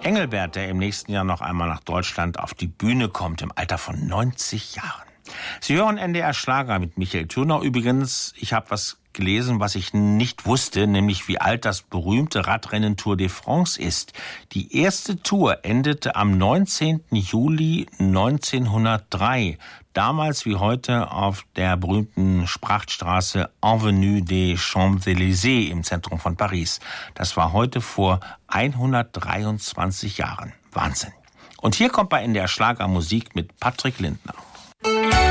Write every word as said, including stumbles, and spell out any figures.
Engelbert, der im nächsten Jahr noch einmal nach Deutschland auf die Bühne kommt, im Alter von neunzig Jahren. Sie hören N D R Schlager mit Michael Thürner. Übrigens, ich habe was gelesen, was ich nicht wusste, nämlich wie alt das berühmte Radrennen Tour de France ist. Die erste Tour endete am neunzehnten Juli neunzehnhundertdrei. Damals wie heute auf der berühmten Prachtstraße Avenue des Champs-Élysées im Zentrum von Paris. Das war heute vor hundertdreiundzwanzig Jahren. Wahnsinn. Und hier kommt bei N D R Schlager Musik mit Patrick Lindner.